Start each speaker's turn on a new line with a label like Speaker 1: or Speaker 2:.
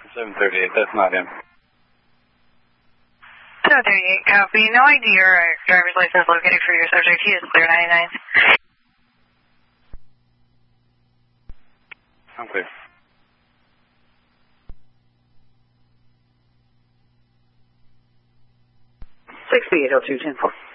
Speaker 1: 738, that's not him.
Speaker 2: 738, copy. No ID or driver's license located for your subject. He is clear 99.
Speaker 1: I'm clear.
Speaker 3: 680210.